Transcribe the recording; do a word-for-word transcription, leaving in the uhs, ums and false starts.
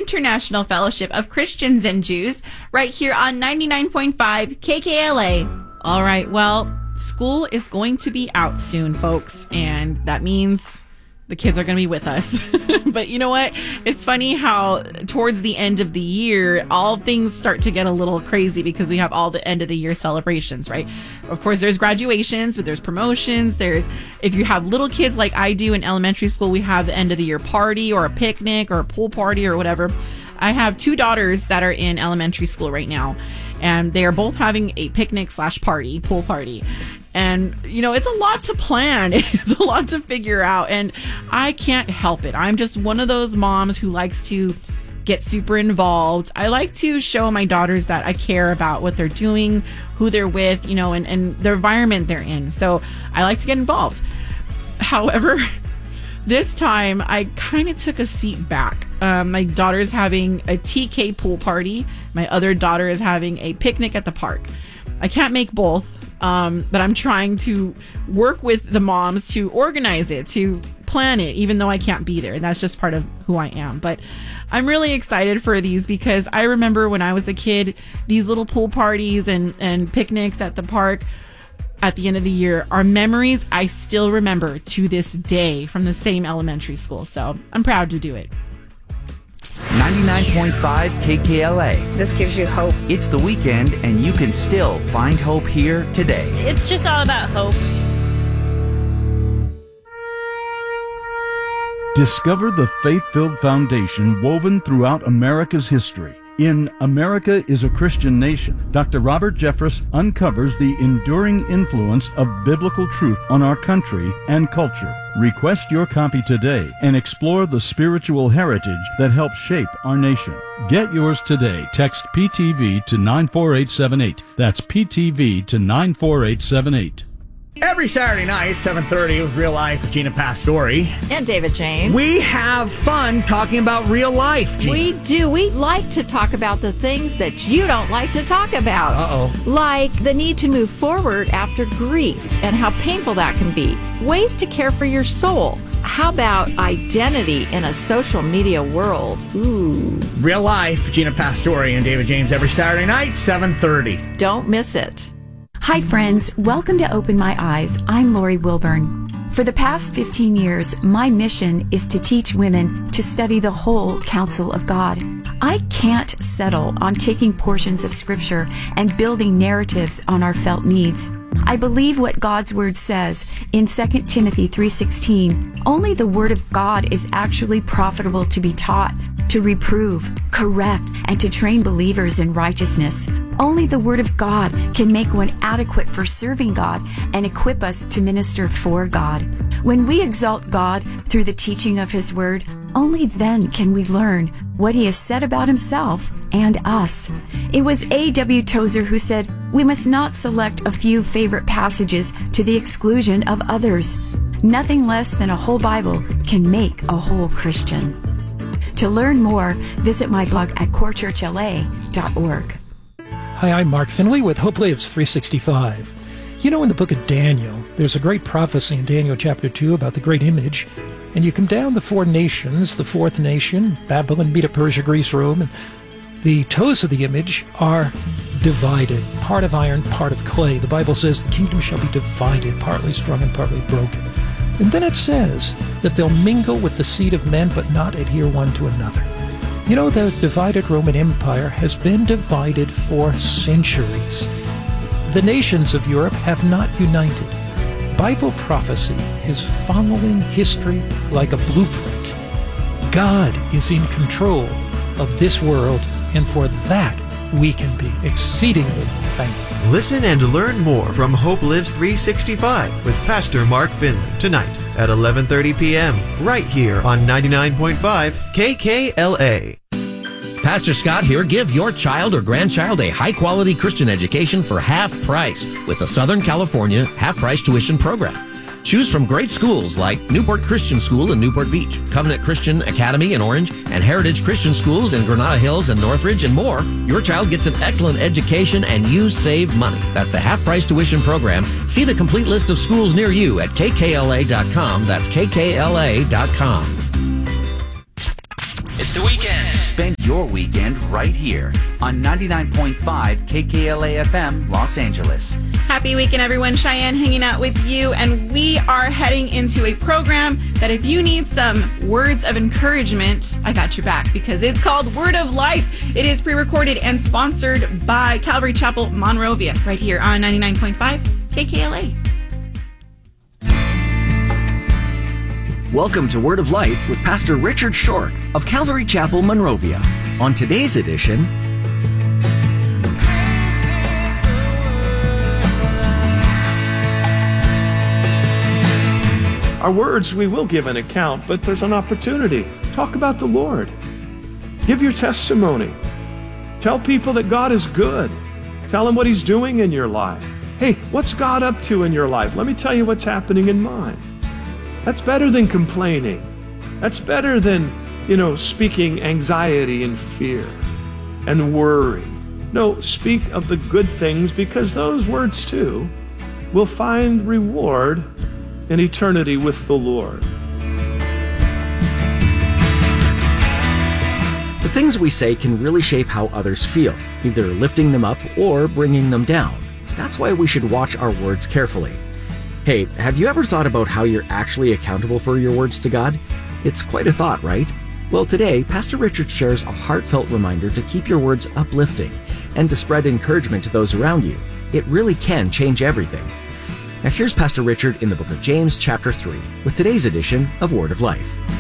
International Fellowship of Christians and Jews, right here on ninety-nine point five K K L A. All right, well, school is going to be out soon, folks, and that means the kids are going to be with us. But you know what? It's funny how towards the end of the year, all things start to get a little crazy because we have all the end of the year celebrations, right? Of course, there's graduations, but there's promotions. There's, if you have little kids like I do in elementary school, we have the end of the year party or a picnic or a pool party or whatever. I have two daughters that are in elementary school right now, and they are both having a picnic slash party, pool party. And, you know, it's a lot to plan. It's a lot to figure out. And I can't help it. I'm just one of those moms who likes to get super involved. I like to show my daughters that I care about what they're doing, who they're with, you know, and, and the environment they're in. So I like to get involved. However, this time I kind of took a seat back. Um, my daughter's having a T K pool party. My other daughter is having a picnic at the park. I can't make both. Um, but I'm trying to work with the moms to organize it, to plan it, even though I can't be there. And that's just part of who I am. But I'm really excited for these because I remember when I was a kid, these little pool parties and, and picnics at the park at the end of the year are memories I still remember to this day from the same elementary school. So I'm proud to do it. ninety-nine point five K K L A. This gives you hope. It's the weekend, and you can still find hope here today. It's just all about hope. Discover the faith-filled foundation woven throughout America's history. In America is a Christian Nation, Doctor Robert Jeffress uncovers the enduring influence of biblical truth on our country and culture. Request your copy today and explore the spiritual heritage that helped shape our nation. Get yours today. Text P T V to nine four eight seven eight. That's P T V to nine four eight seven eight. Every Saturday night, seven thirty, with Real Life with Gina Pastori. And David James. We have fun talking about real life, Gina. We do. We like to talk about the things that you don't like to talk about. Uh-oh. Like the need to move forward after grief and how painful that can be. Ways to care for your soul. How about identity in a social media world? Ooh. Real Life, Gina Pastori and David James, every Saturday night, seven thirty. Don't miss it. Hi friends, welcome to Open My Eyes. I'm Lori Wilburn. For the past fifteen years, my mission is to teach women to study the whole counsel of God. I can't settle on taking portions of Scripture and building narratives on our felt needs. I believe what God's Word says in Second Timothy three sixteen. Only the Word of God is actually profitable to be taught, to reprove, correct, and to train believers in righteousness. Only the Word of God can make one adequate for serving God and equip us to minister for God. When we exalt God through the teaching of His Word, only then can we learn what He has said about Himself and us. It was A W Tozer who said, "We must not select a few favorite passages to the exclusion of others. Nothing less than a whole Bible can make a whole Christian." To learn more, visit my blog at core church L A dot org. Hi, I'm Mark Finley with Hope Lives three sixty-five. You know, in the book of Daniel, there's a great prophecy in Daniel chapter two about the great image. And you come down the four nations, the fourth nation, Babylon, Medo, Persia, Greece, Rome, and the toes of the image are divided, part of iron, part of clay. The Bible says the kingdom shall be divided, partly strong and partly broken. And then it says that they'll mingle with the seed of men, but not adhere one to another. You know, the divided Roman Empire has been divided for centuries. The nations of Europe have not united. Bible prophecy is following history like a blueprint. God is in control of this world, and for that we can be exceedingly thankful. Listen and learn more from Hope Lives three sixty-five with Pastor Mark Finley tonight at eleven thirty p.m. right here on ninety-nine point five K K L A. Pastor Scott here. Give your child or grandchild a high-quality Christian education for half price with the Southern California half-price tuition program. Choose from great schools like Newport Christian School in Newport Beach, Covenant Christian Academy in Orange, and Heritage Christian Schools in Granada Hills and Northridge, and more. Your child gets an excellent education and you save money. That's the half-price tuition program. See the complete list of schools near you at K K L A dot com. That's K K L A dot com. It's the weekend. spend your weekend right here on ninety-nine point five K K L A F M Los Angeles. Happy weekend, everyone. Cheyenne hanging out with you, and we are heading into a program that if you need some words of encouragement, I got your back, because it's called Word of Life. It is pre-recorded and sponsored by Calvary Chapel Monrovia, right here on ninety-nine point five K K L A. Welcome to Word of Life with Pastor Richard Shork of Calvary Chapel Monrovia. On today's edition, our words, we will give an account, but there's an opportunity. Talk about the Lord. Give your testimony. Tell people that God is good. Tell them what He's doing in your life. Hey, what's God up to in your life? Let me tell you what's happening in mine. That's better than complaining. That's better than, you know, speaking anxiety and fear and worry. No, speak of the good things, because those words too will find reward in eternity with the Lord. the things we say can really shape how others feel, either lifting them up or bringing them down. That's why we should watch our words carefully. Hey, have you ever thought about how you're actually accountable for your words to God? It's quite a thought, right? Well, today, Pastor Richard shares a heartfelt reminder to keep your words uplifting and to spread encouragement to those around you. It really can change everything. Now here's Pastor Richard in the book of James, chapter three, with today's edition of Word of Life.